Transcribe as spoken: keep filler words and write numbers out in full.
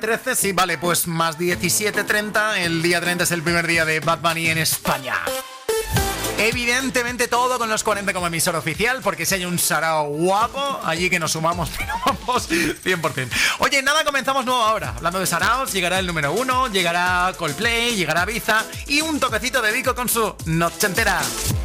trece, sí, vale, pues más diecisiete treinta. El día treinta es el primer día de Bad Bunny en España. Evidentemente todo con los cuarenta como emisor oficial, porque si hay un sarao guapo, allí que nos sumamos, pero vamos, cien por ciento. Oye, nada, comenzamos nuevo ahora. Hablando de saraos, llegará el número uno, llegará Coldplay, llegará Ibiza y un toquecito de Vico con su Noche Entera.